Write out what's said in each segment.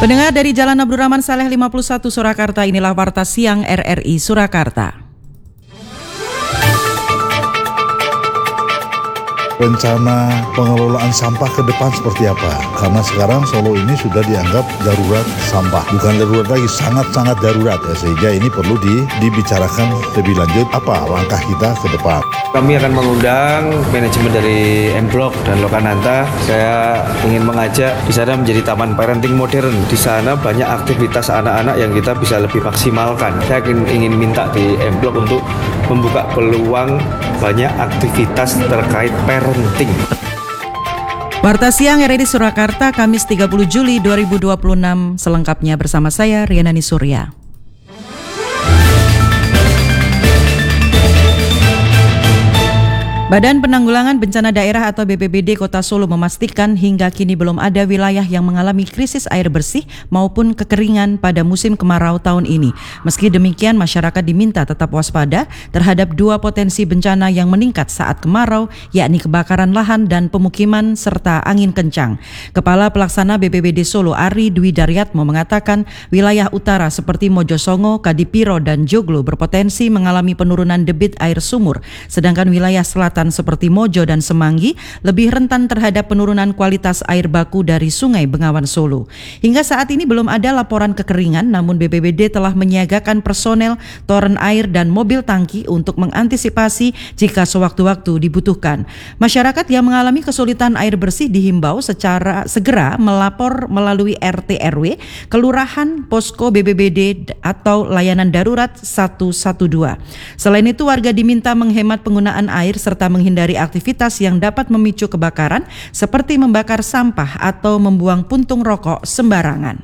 Pendengar dari Jalan Abdurrahman Saleh 51 Surakarta, inilah Warta Siang RRI Surakarta. Rencana pengelolaan sampah ke depan seperti apa? Karena sekarang Solo ini sudah dianggap darurat sampah. Bukan darurat lagi, sangat-sangat darurat ya. Sehingga ini perlu dibicarakan lebih lanjut apa langkah kita ke depan. Kami akan mengundang manajemen dari M-Block dan Lokananta. Saya ingin mengajak di sana menjadi taman parenting modern. Di sana banyak aktivitas anak-anak yang kita bisa lebih maksimalkan. Saya ingin minta di M-Block untuk membuka peluang banyak aktivitas terkait parenting. Warta Siang RRI Surakarta, Kamis 30 Juli 2026. Selengkapnya bersama saya, Rianani Surya. Badan Penanggulangan Bencana Daerah atau BPBD Kota Solo memastikan hingga kini belum ada wilayah yang mengalami krisis air bersih maupun kekeringan pada musim kemarau tahun ini. Meski demikian, masyarakat diminta tetap waspada terhadap dua potensi bencana yang meningkat saat kemarau, yakni kebakaran lahan dan pemukiman serta angin kencang. Kepala Pelaksana BPBD Solo Ari Dwi Daryatmo mengatakan wilayah utara seperti Mojosongo, Kadipiro, dan Joglo berpotensi mengalami penurunan debit air sumur, sedangkan wilayah selatan seperti Mojo dan Semanggi lebih rentan terhadap penurunan kualitas air baku dari Sungai Bengawan Solo. Hingga saat ini belum ada laporan kekeringan, namun BPBD telah menyiagakan personel, toren air, dan mobil tangki untuk mengantisipasi jika sewaktu-waktu dibutuhkan. Masyarakat yang mengalami kesulitan air bersih dihimbau secara segera melapor melalui RT RW, kelurahan, posko BPBD atau layanan darurat 112. Selain itu, warga diminta menghemat penggunaan air serta menghindari aktivitas yang dapat memicu kebakaran seperti membakar sampah atau membuang puntung rokok sembarangan.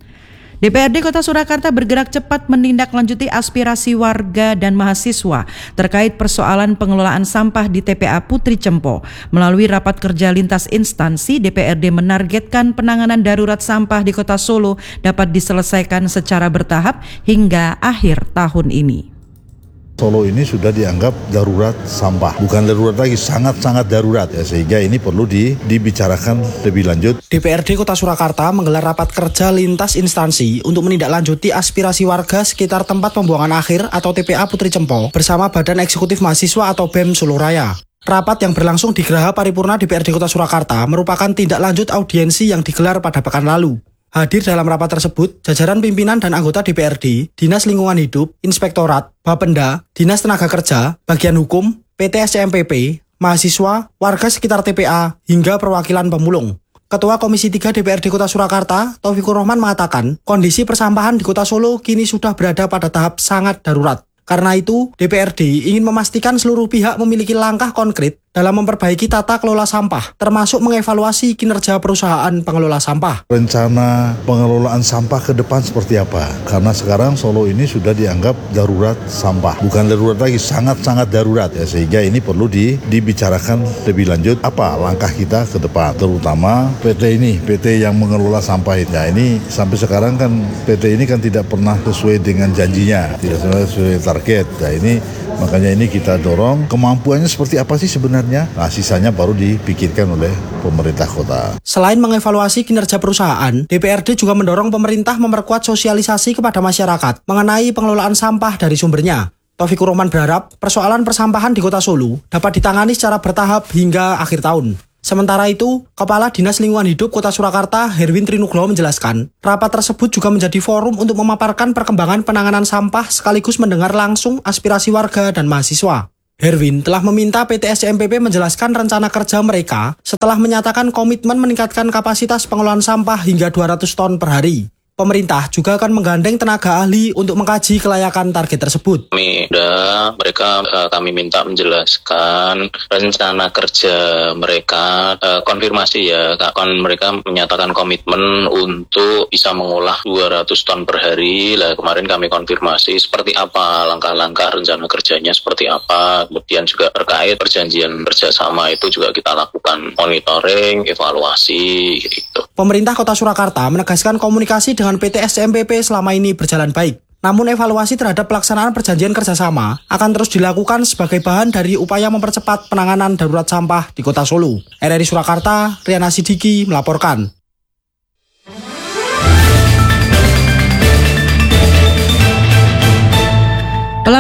DPRD Kota Surakarta bergerak cepat menindaklanjuti aspirasi warga dan mahasiswa terkait persoalan pengelolaan sampah di TPA Putri Cempo. Melalui rapat kerja lintas instansi, DPRD menargetkan penanganan darurat sampah di Kota Solo dapat diselesaikan secara bertahap hingga akhir tahun ini. Solo ini sudah dianggap darurat sampah. Bukan darurat lagi, sangat-sangat darurat ya. Sehingga ini perlu dibicarakan lebih lanjut. DPRD Kota Surakarta menggelar rapat kerja lintas instansi untuk menindaklanjuti aspirasi warga sekitar tempat pembuangan akhir atau TPA Putri Cempo bersama Badan Eksekutif Mahasiswa atau BEM Solo Raya. Rapat yang berlangsung di Geraha Paripurna DPRD Kota Surakarta merupakan tindak lanjut audiensi yang digelar pada pekan lalu. Hadir dalam rapat tersebut, jajaran pimpinan dan anggota DPRD, Dinas Lingkungan Hidup, Inspektorat, Bapenda, Dinas Tenaga Kerja, Bagian Hukum, PT SCMPP, mahasiswa, warga sekitar TPA, hingga perwakilan pemulung. Ketua Komisi 3 DPRD Kota Surakarta, Taufikur Rahman mengatakan, kondisi persampahan di Kota Solo kini sudah berada pada tahap sangat darurat. Karena itu, DPRD ingin memastikan seluruh pihak memiliki langkah konkret dalam memperbaiki tata kelola sampah, termasuk mengevaluasi kinerja perusahaan pengelola sampah. Rencana pengelolaan sampah ke depan seperti apa? Karena sekarang Solo ini sudah dianggap darurat sampah. Bukan darurat lagi, sangat-sangat darurat ya. Sehingga ini perlu dibicarakan lebih lanjut apa langkah kita ke depan. Terutama PT yang mengelola sampah ini. Nah, ini sampai sekarang kan PT ini kan tidak pernah sesuai dengan janjinya, tidak sesuai target. Nah, ini makanya ini kita dorong kemampuannya seperti apa sih sebenarnya. Nah, sisanya baru dipikirkan oleh pemerintah kota. Selain mengevaluasi kinerja perusahaan, DPRD juga mendorong pemerintah memperkuat sosialisasi kepada masyarakat mengenai pengelolaan sampah dari sumbernya. Taufikur Rahman berharap persoalan persampahan di Kota Solo dapat ditangani secara bertahap hingga akhir tahun. Sementara itu, Kepala Dinas Lingkungan Hidup Kota Surakarta, Herwin Trinugroho menjelaskan, rapat tersebut juga menjadi forum untuk memaparkan perkembangan penanganan sampah sekaligus mendengar langsung aspirasi warga dan mahasiswa. Herwin telah meminta PT SCMPP menjelaskan rencana kerja mereka setelah menyatakan komitmen meningkatkan kapasitas pengelolaan sampah hingga 200 ton per hari. Pemerintah juga akan menggandeng tenaga ahli untuk mengkaji kelayakan target tersebut. Kami minta menjelaskan rencana kerja mereka, konfirmasi ya, mereka menyatakan komitmen untuk bisa mengolah 200 ton per hari. Lah kemarin kami konfirmasi seperti apa langkah-langkah rencana kerjanya seperti apa. Kemudian juga terkait perjanjian kerjasama itu juga kita lakukan monitoring, evaluasi gitu. Pemerintah Kota Surakarta menegaskan komunikasi dengan PT SCMPP selama ini berjalan baik. Namun evaluasi terhadap pelaksanaan perjanjian kerjasama akan terus dilakukan sebagai bahan dari upaya mempercepat penanganan darurat sampah di Kota Solo. RRI Surakarta, Riana Sidiki melaporkan.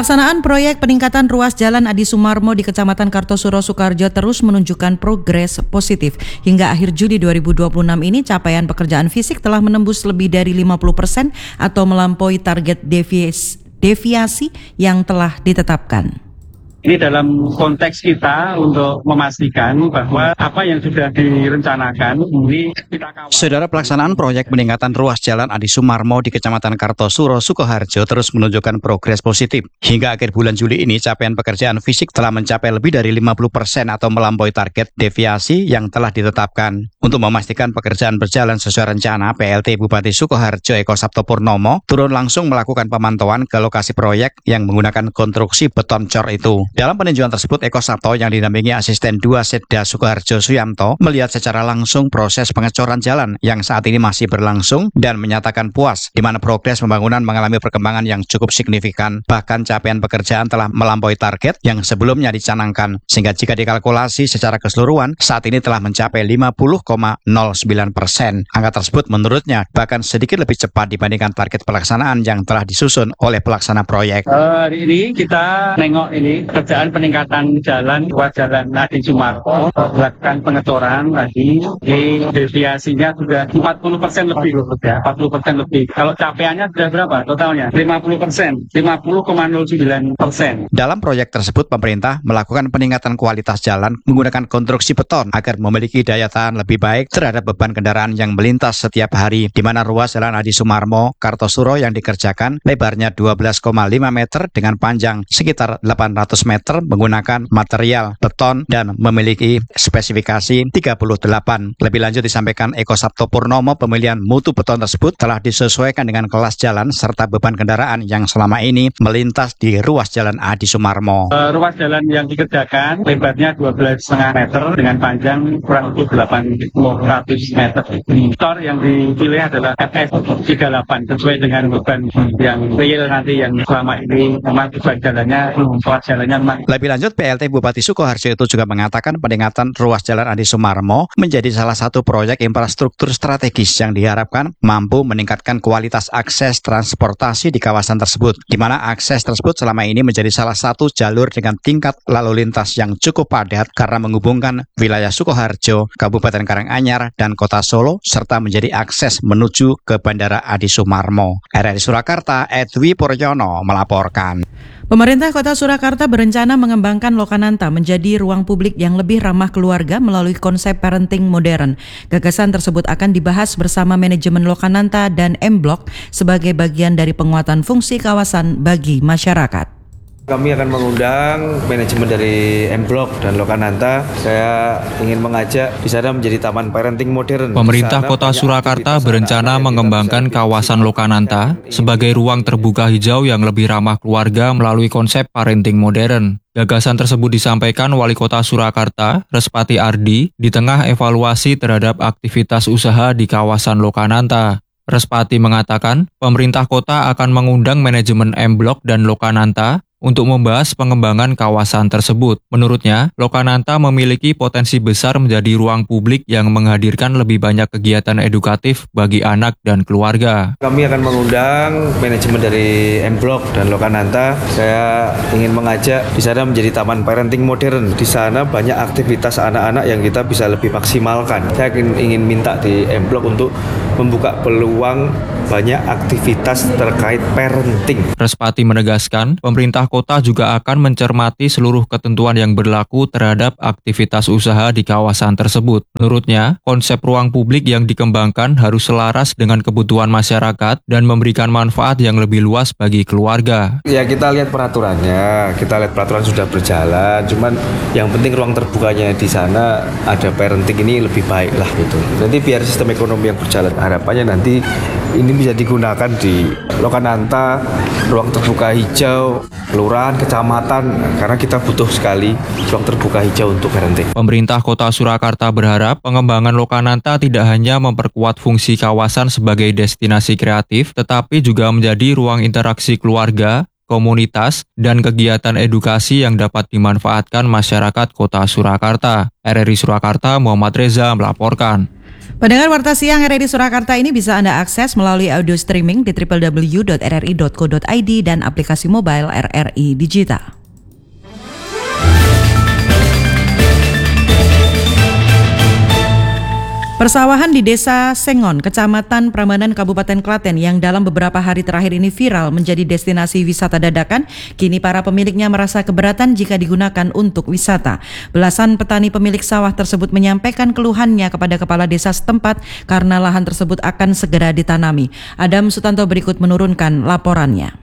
Pelaksanaan proyek peningkatan ruas jalan Adi Sumarmo di Kecamatan Kartosuro, Sukoharjo terus menunjukkan progres positif. Hingga akhir Juli 2026 ini capaian pekerjaan fisik telah menembus lebih dari 50% atau melampaui target deviasi yang telah ditetapkan. Ini dalam konteks kita untuk memastikan bahwa apa yang sudah direncanakan ini kita kawal. Saudara, pelaksanaan proyek peningkatan ruas jalan Adi Sumarmo di Kecamatan Kartosuro, Sukoharjo terus menunjukkan progres positif. Hingga akhir bulan Juli ini, capaian pekerjaan fisik telah mencapai lebih dari 50% atau melampaui target deviasi yang telah ditetapkan. Untuk memastikan pekerjaan berjalan sesuai rencana, PLT Bupati Sukoharjo Eko Sabto Purnomo turun langsung melakukan pemantauan ke lokasi proyek yang menggunakan konstruksi beton cor itu. Dalam peninjauan tersebut, Eko Sabto yang didampingi Asisten 2 Setda Sukoharjo Suyamto melihat secara langsung proses pengecoran jalan yang saat ini masih berlangsung dan menyatakan puas di mana progres pembangunan mengalami perkembangan yang cukup signifikan. Bahkan capaian pekerjaan telah melampaui target yang sebelumnya dicanangkan, sehingga jika dikalkulasi secara keseluruhan saat ini telah mencapai 50,09%. Angka tersebut menurutnya bahkan sedikit lebih cepat dibandingkan target pelaksanaan yang telah disusun oleh pelaksana proyek. Hari ini kita nengok ini pekerjaan peningkatan jalan ruas jalan Adi Sumarmo, melakukan pengecoran tadi, deviasinya sudah 40% lebih, ya, 40% lebih. Kalau capaiannya sudah berapa totalnya? 50%, 50,09%. Dalam proyek tersebut, pemerintah melakukan peningkatan kualitas jalan menggunakan konstruksi beton agar memiliki daya tahan lebih baik terhadap beban kendaraan yang melintas setiap hari, di mana ruas jalan Adi Sumarmo, Kartosuro yang dikerjakan lebarnya 12,5 meter dengan panjang sekitar 800 meter menggunakan material beton dan memiliki spesifikasi 38. Lebih lanjut disampaikan Eko Sabto Purnomo, pemilihan mutu beton tersebut telah disesuaikan dengan kelas jalan serta beban kendaraan yang selama ini melintas di ruas jalan Adi Sumarmo. Ruas jalan yang dikerjakan lebarnya 12,5 meter dengan panjang kurang lebih 800 meter. Tor yang dipilih adalah FS38 sesuai dengan beban yang real nanti yang selama ini memang beban jalannya ruas jalannya. Lebih lanjut, PLT Bupati Sukoharjo itu juga mengatakan peningkatan ruas jalan Adi Sumarmo menjadi salah satu proyek infrastruktur strategis yang diharapkan mampu meningkatkan kualitas akses transportasi di kawasan tersebut, di mana akses tersebut selama ini menjadi salah satu jalur dengan tingkat lalu lintas yang cukup padat karena menghubungkan wilayah Sukoharjo, Kabupaten Karanganyar, dan Kota Solo, serta menjadi akses menuju ke Bandara Adi Sumarmo. RRI Surakarta, Edwi Puryono melaporkan. Pemerintah Kota Surakarta berencana mengembangkan Lokananta menjadi ruang publik yang lebih ramah keluarga melalui konsep parenting modern. Gagasan tersebut akan dibahas bersama manajemen Lokananta dan M-Block sebagai bagian dari penguatan fungsi kawasan bagi masyarakat. Kami akan mengundang manajemen dari M-Block dan Lokananta. Saya ingin mengajak di sana menjadi taman parenting modern. Pemerintah Kota Surakarta berencana mengembangkan kawasan Lokananta sebagai ruang terbuka hijau yang lebih ramah keluarga melalui konsep parenting modern. Gagasan tersebut disampaikan Wali Kota Surakarta, Respati Ardi, di tengah evaluasi terhadap aktivitas usaha di kawasan Lokananta. Respati mengatakan, pemerintah kota akan mengundang manajemen M-Block dan Lokananta untuk membahas pengembangan kawasan tersebut. Menurutnya, Lokananta memiliki potensi besar menjadi ruang publik yang menghadirkan lebih banyak kegiatan edukatif bagi anak dan keluarga. Kami akan mengundang manajemen dari M-Block dan Lokananta. Saya ingin mengajak di sana menjadi taman parenting modern. Di sana banyak aktivitas anak-anak yang kita bisa lebih maksimalkan. Saya ingin minta di M-Block untuk membuka peluang banyak aktivitas terkait parenting. Respati menegaskan, pemerintah kota juga akan mencermati seluruh ketentuan yang berlaku terhadap aktivitas usaha di kawasan tersebut. Menurutnya, konsep ruang publik yang dikembangkan harus selaras dengan kebutuhan masyarakat dan memberikan manfaat yang lebih luas bagi keluarga. Ya, kita lihat peraturannya, peraturan sudah berjalan, cuman yang penting ruang terbukanya di sana ada parenting ini lebih baik lah gitu. Nanti biar sistem ekonomi yang berjalan, harapannya nanti ini bisa digunakan di Lokananta, ruang terbuka hijau, kelurahan, kecamatan, karena kita butuh sekali ruang terbuka hijau untuk parenting. Pemerintah Kota Surakarta berharap pengembangan Lokananta tidak hanya memperkuat fungsi kawasan sebagai destinasi kreatif, tetapi juga menjadi ruang interaksi keluarga, komunitas, dan kegiatan edukasi yang dapat dimanfaatkan masyarakat Kota Surakarta. RRI Surakarta, Muhammad Reza melaporkan. Pendengar Warta Siang RRI Surakarta ini bisa Anda akses melalui audio streaming di www.rri.co.id dan aplikasi mobile RRI Digital. Persawahan di Desa Sengon, Kecamatan Prambanan, Kabupaten Klaten yang dalam beberapa hari terakhir ini viral menjadi destinasi wisata dadakan, kini para pemiliknya merasa keberatan jika digunakan untuk wisata. Belasan petani pemilik sawah tersebut menyampaikan keluhannya kepada kepala desa setempat karena lahan tersebut akan segera ditanami. Adam Sutanto berikut menurunkan laporannya.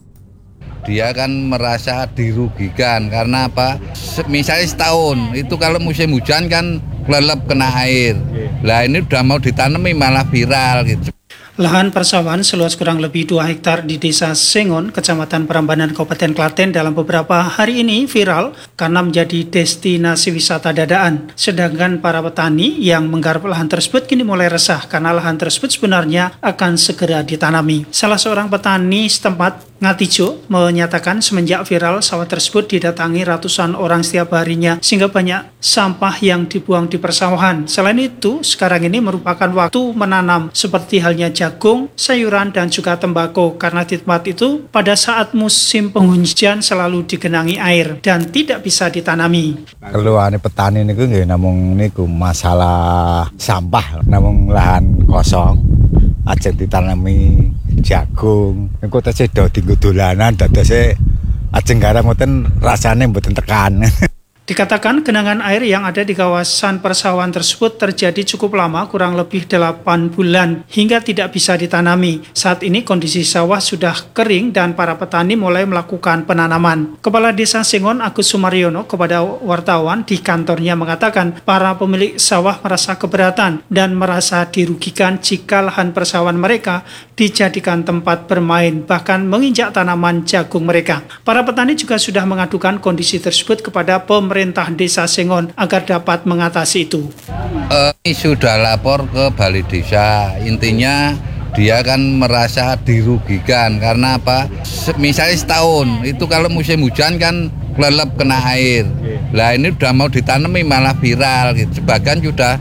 Dia kan merasa dirugikan karena apa? Misalnya setahun, itu kalau musim hujan kan lelep kena air. Lah ini udah mau ditanami malah viral gitu. Lahan persawahan seluas kurang lebih 2 hektar di Desa Sengon, Kecamatan Prambanan, Kabupaten Klaten dalam beberapa hari ini viral karena menjadi destinasi wisata dadaan. Sedangkan para petani yang menggarap lahan tersebut kini mulai resah karena lahan tersebut sebenarnya akan segera ditanami. Salah seorang petani setempat, Ngatijo, menyatakan semenjak viral sawah tersebut didatangi ratusan orang setiap harinya sehingga banyak sampah yang dibuang di persawahan. Selain itu, sekarang ini merupakan waktu menanam seperti halnya jagung, sayuran, dan juga tembakau karena di tempat itu pada saat musim penghujan selalu digenangi air dan tidak bisa ditanami. Keluhan petani niku nggih namung niku masalah sampah, namung lahan kosong aja ditanami jagung. Engko tesih do dienggo dolanan dadose ajeng garap mboten rasane mboten tekan. Dikatakan genangan air yang ada di kawasan persawahan tersebut terjadi cukup lama, kurang lebih 8 bulan, hingga tidak bisa ditanami. Saat ini kondisi sawah sudah kering dan para petani mulai melakukan penanaman. Kepala Desa Sengon Agus Sumaryono kepada wartawan di kantornya mengatakan para pemilik sawah merasa keberatan dan merasa dirugikan jika lahan persawahan mereka dijadikan tempat bermain, bahkan menginjak tanaman jagung mereka. Para petani juga sudah mengadukan kondisi tersebut kepada pemerintah Desa Sengon agar dapat mengatasi itu. Ini sudah lapor ke Balai Desa. Intinya dia kan merasa dirugikan karena apa? Misalnya setahun, itu kalau musim hujan kan lelep kena air. Lah ini udah mau ditanami malah viral gitu. Sebagian sudah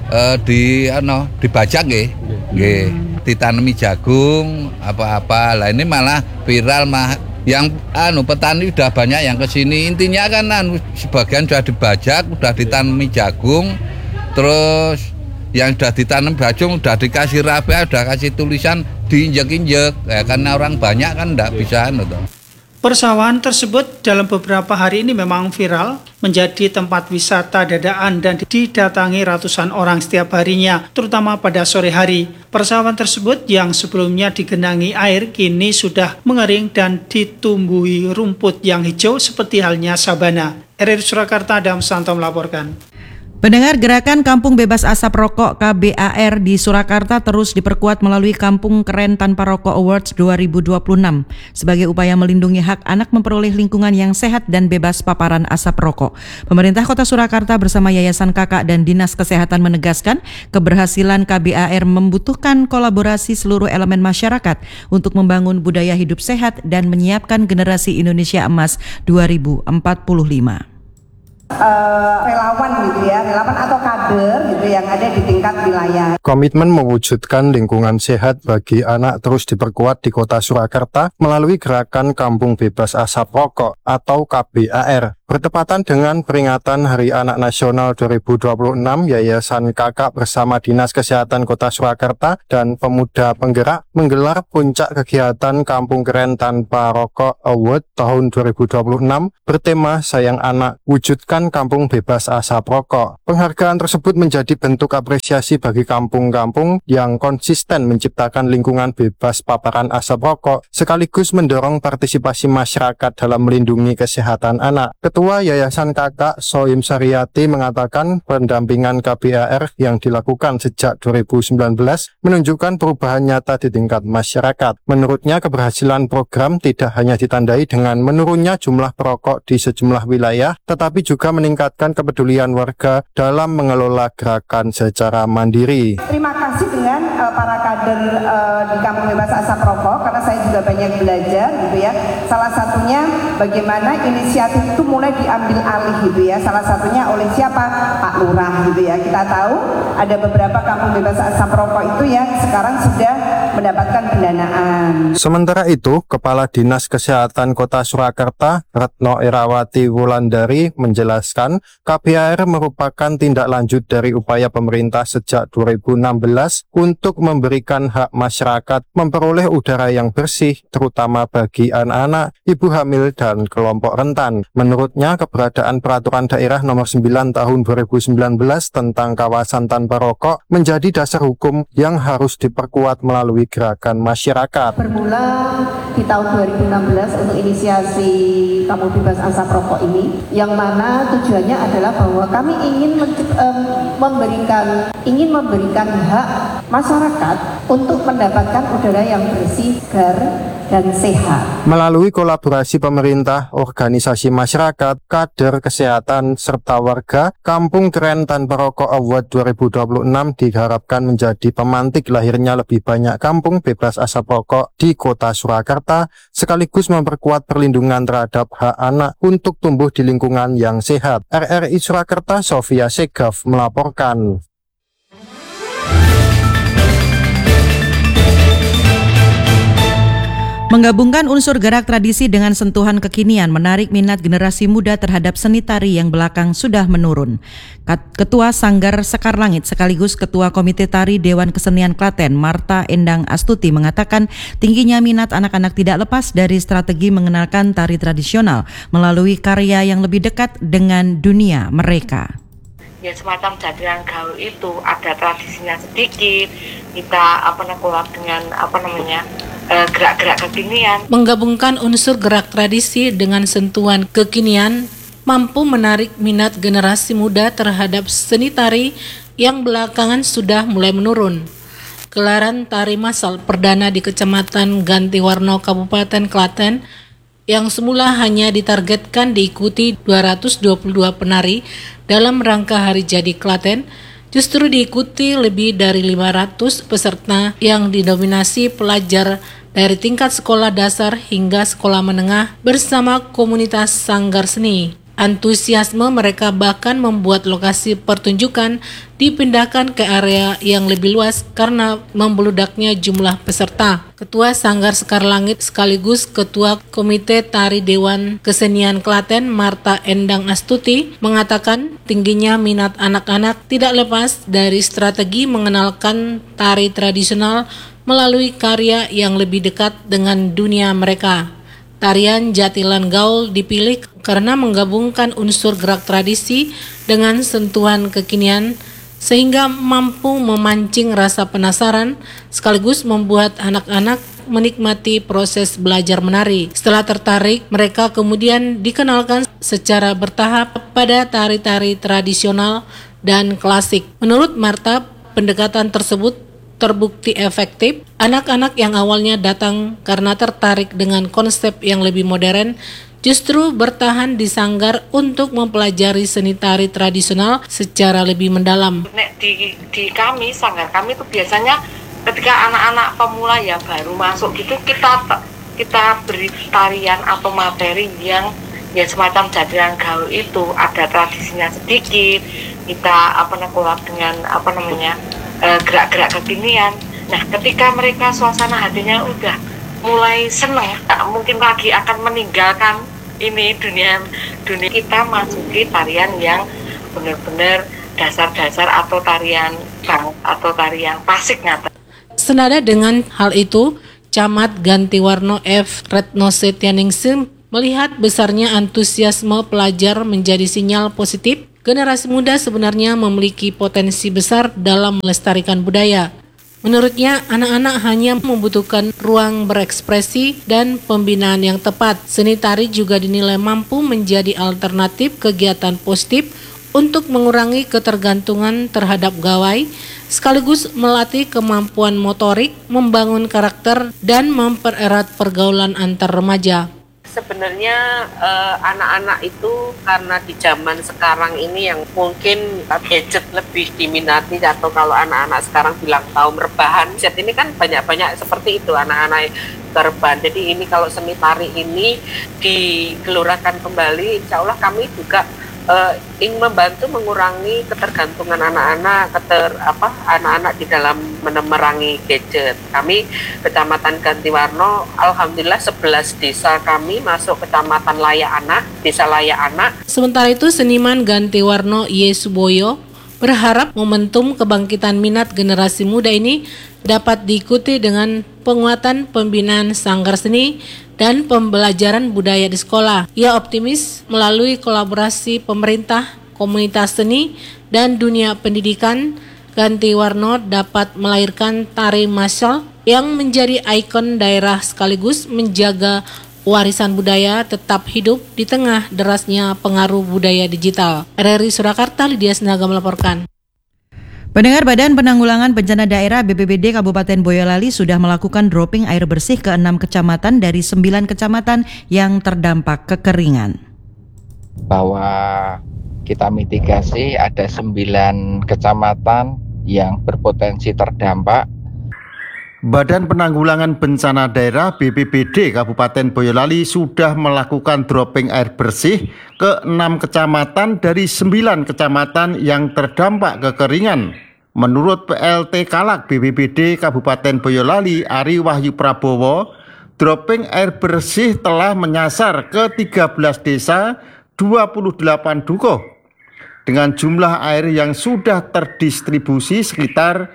dibajak nggih. Ditanami jagung apa-apa. Lah ini malah viral yang petani udah banyak yang kesini. Intinya kan sebagian sudah dibajak, udah ditanami jagung, terus yang sudah ditanam jagung udah dikasih rabia, udah kasih tulisan diinjek-injek. Ya, karena orang banyak kan enggak bisa Persawahan tersebut dalam beberapa hari ini memang viral menjadi tempat wisata dadaan dan didatangi ratusan orang setiap harinya, terutama pada sore hari. Persawahan tersebut yang sebelumnya digenangi air kini sudah mengering dan ditumbuhi rumput yang hijau seperti halnya sabana. RRI Surakarta, Adam Sutanto melaporkan. Pendengar, gerakan Kampung Bebas Asap Rokok KBAR di Surakarta terus diperkuat melalui Kampung Keren Tanpa Rokok Awards 2026 sebagai upaya melindungi hak anak memperoleh lingkungan yang sehat dan bebas paparan asap rokok. Pemerintah Kota Surakarta bersama Yayasan Kakak dan Dinas Kesehatan menegaskan keberhasilan KBAR membutuhkan kolaborasi seluruh elemen masyarakat untuk membangun budaya hidup sehat dan menyiapkan generasi Indonesia Emas 2045. Relawan gitu ya, relawan atau kader gitu yang ada di tingkat wilayah. Komitmen mewujudkan lingkungan sehat bagi anak terus diperkuat di Kota Surakarta melalui gerakan Kampung Bebas Asap Rokok atau KBAR. Bertepatan dengan peringatan Hari Anak Nasional 2026, Yayasan Kakak bersama Dinas Kesehatan Kota Surakarta dan Pemuda Penggerak menggelar puncak kegiatan Kampung Keren Tanpa Rokok Award tahun 2026 bertema Sayang Anak, Wujudkan Kampung Bebas Asap Rokok. Penghargaan tersebut menjadi bentuk apresiasi bagi kampung-kampung yang konsisten menciptakan lingkungan bebas paparan asap rokok, sekaligus mendorong partisipasi masyarakat dalam melindungi kesehatan anak. Ketua Yayasan Kakak Soim Saryati mengatakan pendampingan KBAR yang dilakukan sejak 2019 menunjukkan perubahan nyata di tingkat masyarakat. Menurutnya keberhasilan program tidak hanya ditandai dengan menurunnya jumlah perokok di sejumlah wilayah, tetapi juga meningkatkan kepedulian warga dalam mengelola gerakan secara mandiri. Terima kasih dengan para kader di Kampung Bebas Asap Rokok karena saya juga banyak belajar gitu ya. Salah satunya bagaimana inisiatif itu mulai mulai diambil alih gitu ya. Salah satunya oleh siapa? Pak Lurah gitu ya. Kita tahu ada beberapa kampung bebas asap rokok itu yang sekarang sudah mendapatkan pendanaan. Sementara itu, Kepala Dinas Kesehatan Kota Surakarta, Retno Irawati Wulandari, menjelaskan KBAR merupakan tindak lanjut dari upaya pemerintah sejak 2016 untuk memberikan hak masyarakat memperoleh udara yang bersih, terutama bagi anak-anak, ibu hamil, dan kelompok rentan. Menurutnya, keberadaan Peraturan Daerah Nomor 9 Tahun 2019 tentang kawasan tanpa rokok menjadi dasar hukum yang harus diperkuat melalui gerakan masyarakat. Bermula di tahun 2016 untuk inisiasi kampung bebas asap rokok ini, yang mana tujuannya adalah bahwa kami ingin memberikan hak masyarakat untuk mendapatkan udara yang bersih, segar, dan sehat. Melalui kolaborasi pemerintah, organisasi masyarakat, kader kesehatan, serta warga, Kampung Keren Tanpa Rokok Award 2026 diharapkan menjadi pemantik lahirnya lebih banyak kampung bebas asap rokok di Kota Surakarta, sekaligus memperkuat perlindungan terhadap hak anak untuk tumbuh di lingkungan yang sehat. RRI Surakarta, Sofia Segaf melaporkan. Menggabungkan unsur gerak tradisi dengan sentuhan kekinian menarik minat generasi muda terhadap seni tari yang belakang sudah menurun. Ketua Sanggar Sekar Langit sekaligus Ketua Komite Tari Dewan Kesenian Klaten, Marta Endang Astuti, mengatakan tingginya minat anak-anak tidak lepas dari strategi mengenalkan tari tradisional melalui karya yang lebih dekat dengan dunia mereka. Ya, semacam jadilan gaul itu ada tradisinya sedikit, kita keluar dengan gerak-gerak kekinian. Menggabungkan unsur gerak tradisi dengan sentuhan kekinian mampu menarik minat generasi muda terhadap seni tari yang belakangan sudah mulai menurun. Gelaran tari massal perdana di Kecamatan Gantiwarno, Kabupaten Klaten, yang semula hanya ditargetkan diikuti 222 penari dalam rangka Hari Jadi Klaten, justru diikuti lebih dari 500 peserta yang didominasi pelajar dari tingkat sekolah dasar hingga sekolah menengah bersama komunitas sanggar seni. Antusiasme mereka bahkan membuat lokasi pertunjukan dipindahkan ke area yang lebih luas karena membeludaknya jumlah peserta. Ketua Sanggar Sekar Langit sekaligus Ketua Komite Tari Dewan Kesenian Klaten, Marta Endang Astuti, mengatakan tingginya minat anak-anak tidak lepas dari strategi mengenalkan tari tradisional melalui karya yang lebih dekat dengan dunia mereka. Tarian Jatilan Gaul dipilih karena menggabungkan unsur gerak tradisi dengan sentuhan kekinian sehingga mampu memancing rasa penasaran sekaligus membuat anak-anak menikmati proses belajar menari. Setelah tertarik, mereka kemudian dikenalkan secara bertahap pada tari-tari tradisional dan klasik. Menurut Marta, pendekatan tersebut terbukti efektif. Anak-anak yang awalnya datang karena tertarik dengan konsep yang lebih modern justru bertahan di sanggar untuk mempelajari seni tari tradisional secara lebih mendalam. Di kami, sanggar kami itu biasanya ketika anak-anak pemula ya baru masuk gitu, kita beri tarian atau materi yang ya semacam jadilan gaul itu ada tradisinya sedikit, kita keluar dengan gerak-gerak kekinian. Nah, ketika mereka suasana hatinya udah mulai senang, mungkin lagi akan meninggalkan ini dunia kita masuki tarian yang benar-benar dasar-dasar atau tarian klasik nyata. Senada dengan hal itu, Camat Gantiwarno F. Retno Setyaningsih melihat besarnya antusiasme pelajar menjadi sinyal positif. Generasi muda sebenarnya memiliki potensi besar dalam melestarikan budaya. Menurutnya, anak-anak hanya membutuhkan ruang berekspresi dan pembinaan yang tepat. Seni tari juga dinilai mampu menjadi alternatif kegiatan positif untuk mengurangi ketergantungan terhadap gawai, sekaligus melatih kemampuan motorik, membangun karakter, dan mempererat pergaulan antar remaja. Sebenarnya anak-anak itu karena di zaman sekarang ini yang mungkin gadget lebih diminati, atau kalau anak-anak sekarang bilang kaum rebahan, gadget ini kan banyak-banyak seperti itu anak-anak rebahan. Jadi ini kalau seni tari ini digelurakan kembali, insya Allah kami juga ingin membantu mengurangi ketergantungan anak-anak anak-anak di dalam memerangi gadget. Kami Kecamatan Gantiwarno, alhamdulillah 11 desa kami masuk Kecamatan Layak Anak, Desa Layak Anak. Sementara itu seniman Gantiwarno Yesuboyo berharap momentum kebangkitan minat generasi muda ini dapat diikuti dengan penguatan pembinaan sanggar seni dan pembelajaran budaya di sekolah. Ia optimis melalui kolaborasi pemerintah, komunitas seni, dan dunia pendidikan, Gantiwarno dapat melahirkan tari masyal yang menjadi ikon daerah sekaligus menjaga warisan budaya tetap hidup di tengah derasnya pengaruh budaya digital. RRI Surakarta, Lydia Sinaga melaporkan. Pendengar, Badan Penanggulangan Bencana Daerah BPBD Kabupaten Boyolali sudah melakukan dropping air bersih ke 6 kecamatan dari 9 kecamatan yang terdampak kekeringan. Bahwa kita mitigasi ada 9 kecamatan yang berpotensi terdampak. Badan Penanggulangan Bencana Daerah BPBD Kabupaten Boyolali sudah melakukan dropping air bersih ke 6 kecamatan dari 9 kecamatan yang terdampak kekeringan. Menurut PLT Kalak BPBD Kabupaten Boyolali Ari Wahyu Prabowo, dropping air bersih telah menyasar ke 13 desa 28 dukuh dengan jumlah air yang sudah terdistribusi sekitar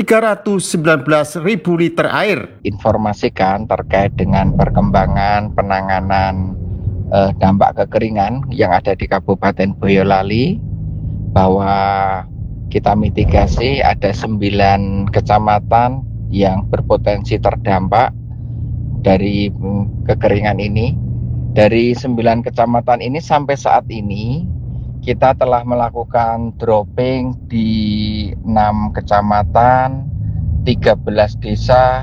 319.000 liter air. Informasikan terkait dengan perkembangan penanganan dampak kekeringan yang ada di Kabupaten Boyolali, bahwa kita mitigasi ada 9 kecamatan yang berpotensi terdampak dari kekeringan ini. Dari 9 kecamatan ini sampai saat ini kita telah melakukan dropping di 6 kecamatan, 13 desa,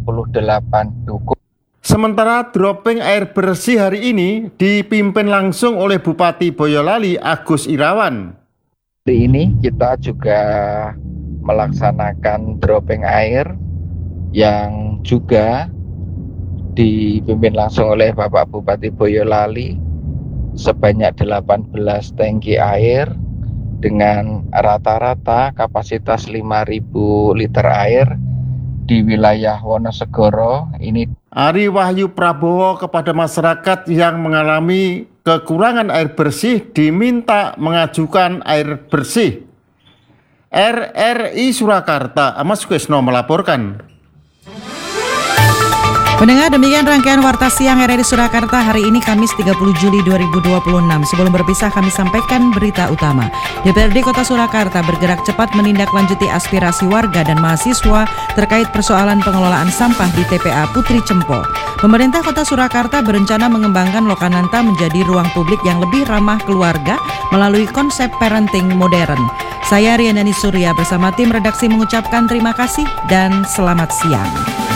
28 dukuh. Sementara dropping air bersih hari ini dipimpin langsung oleh Bupati Boyolali Agus Irawan. Hari ini kita juga melaksanakan dropping air yang juga dipimpin langsung oleh Bapak Bupati Boyolali sebanyak 18 tangki air dengan rata-rata kapasitas 5.000 liter air di wilayah Wonosegoro. Ini Ari Wahyu Prabowo kepada masyarakat yang mengalami kekurangan air bersih diminta mengajukan air bersih. RRI Surakarta, Ahmad Sukesno melaporkan. Pendengar, demikian rangkaian Warta Siang RRI Surakarta hari ini Kamis 30 Juli 2026. Sebelum berpisah kami sampaikan berita utama. DPRD Kota Surakarta bergerak cepat menindaklanjuti aspirasi warga dan mahasiswa terkait persoalan pengelolaan sampah di TPA Putri Cempo. Pemerintah Kota Surakarta berencana mengembangkan Lokananta menjadi ruang publik yang lebih ramah keluarga melalui konsep parenting modern. Saya Riandani Surya bersama tim redaksi mengucapkan terima kasih dan selamat siang.